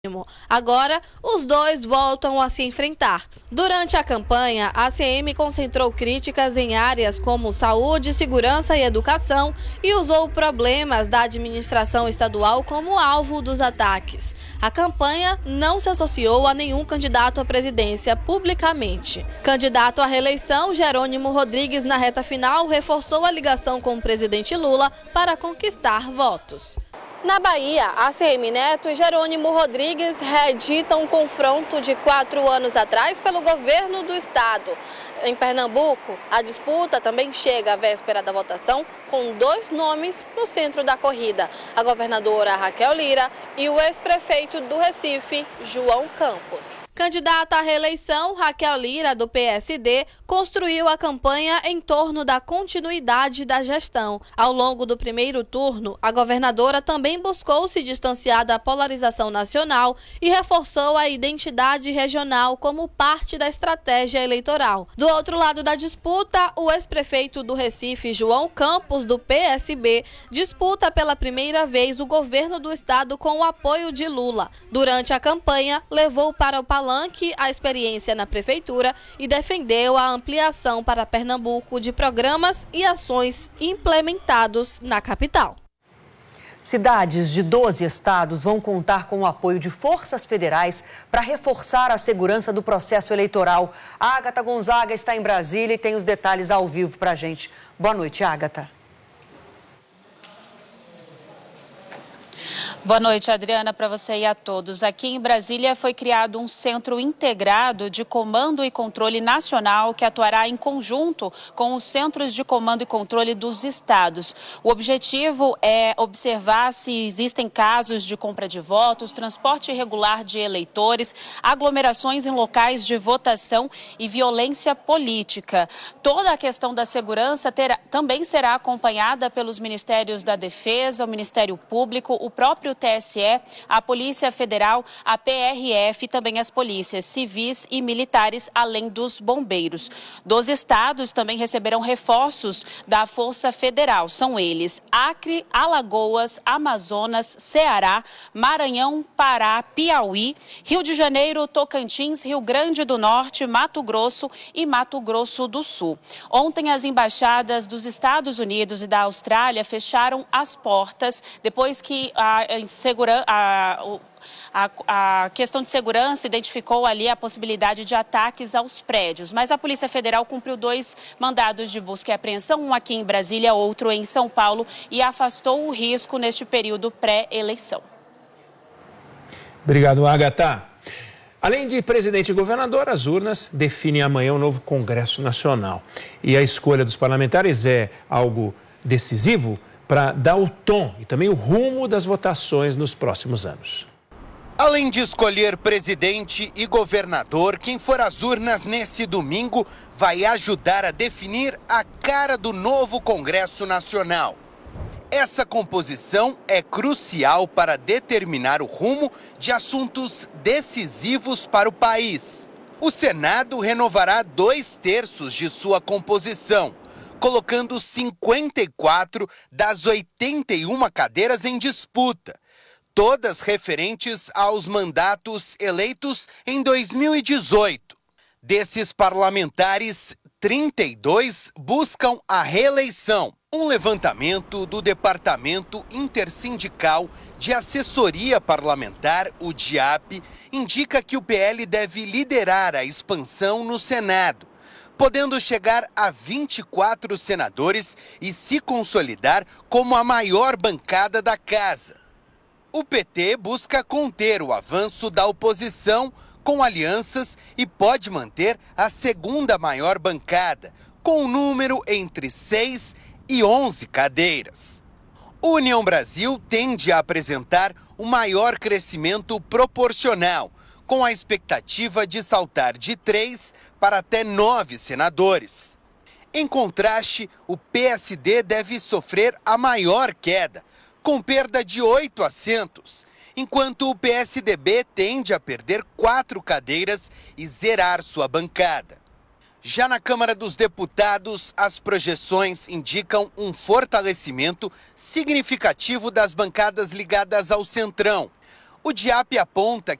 Agora, os dois voltam a se enfrentar. Durante a campanha, a ACM concentrou críticas em áreas como saúde, segurança e educação e usou problemas da administração estadual como alvo dos ataques. A campanha não se associou a nenhum candidato à presidência publicamente. Candidato à reeleição, Jerônimo Rodrigues, na reta final, reforçou a ligação com o presidente Lula para conquistar votos. Na Bahia, ACM Neto e Jerônimo Rodrigues reeditam um confronto de 4 anos atrás pelo governo do estado. Em Pernambuco, a disputa também chega à véspera da votação com 2 nomes no centro da corrida: a governadora Raquel Lira e o ex-prefeito do Recife, João Campos. Candidata à reeleição, Raquel Lira, do PSD, construiu a campanha em torno da continuidade da gestão. Ao longo do primeiro turno, a governadora também buscou se distanciar da polarização nacional e reforçou a identidade regional como parte da estratégia eleitoral. Do outro lado da disputa, o ex-prefeito do Recife, João Campos, do PSB, disputa pela primeira vez o governo do estado com o apoio de Lula. Durante a campanha, levou para o palanque a experiência na prefeitura e defendeu a ampliação para Pernambuco de programas e ações implementados na capital. Cidades de 12 estados vão contar com o apoio de forças federais para reforçar a segurança do processo eleitoral. A Ágata Gonzaga está em Brasília e tem os detalhes ao vivo para a gente. Boa noite, Ágata. Boa noite, Adriana, para você e a todos. Aqui em Brasília foi criado um centro integrado de comando e controle nacional que atuará em conjunto com os centros de comando e controle dos estados. O objetivo é observar se existem casos de compra de votos, transporte irregular de eleitores, aglomerações em locais de votação e violência política. Toda a questão da segurança também será acompanhada pelos Ministérios da Defesa, o Ministério Público, o próprio TSE, a Polícia Federal, a PRF e também as polícias civis e militares, além dos bombeiros. 12 estados também receberão reforços da Força Federal. São eles: Acre, Alagoas, Amazonas, Ceará, Maranhão, Pará, Piauí, Rio de Janeiro, Tocantins, Rio Grande do Norte, Mato Grosso e Mato Grosso do Sul. Ontem, as embaixadas dos Estados Unidos e da Austrália fecharam as portas depois que a questão de segurança identificou ali a possibilidade de ataques aos prédios. Mas a Polícia Federal cumpriu 2 mandados de busca e apreensão, um aqui em Brasília, outro em São Paulo, e afastou o risco neste período pré-eleição. Obrigado, Ágata. Além de presidente e governador, as urnas definem amanhã o novo Congresso Nacional. E a escolha dos parlamentares é algo decisivo para dar o tom e também o rumo das votações nos próximos anos. Além de escolher presidente e governador, quem for às urnas nesse domingo vai ajudar a definir a cara do novo Congresso Nacional. Essa composição é crucial para determinar o rumo de assuntos decisivos para o país. O Senado renovará 2/3 de sua composição, colocando 54 das 81 cadeiras em disputa, todas referentes aos mandatos eleitos em 2018. Desses parlamentares, 32 buscam a reeleição. Um levantamento do Departamento Intersindical de Assessoria Parlamentar, o DIAP, indica que o PL deve liderar a expansão no Senado, podendo chegar a 24 senadores e se consolidar como a maior bancada da casa. O PT busca conter o avanço da oposição com alianças e pode manter a segunda maior bancada, com um número entre 6 e 11 cadeiras. O União Brasil tende a apresentar o maior crescimento proporcional, com a expectativa de saltar de 3 para até 9 senadores. Em contraste, o PSD deve sofrer a maior queda, com perda de 8 assentos, enquanto o PSDB tende a perder 4 cadeiras e zerar sua bancada. Já na Câmara dos Deputados, as projeções indicam um fortalecimento significativo das bancadas ligadas ao Centrão. O DIAP aponta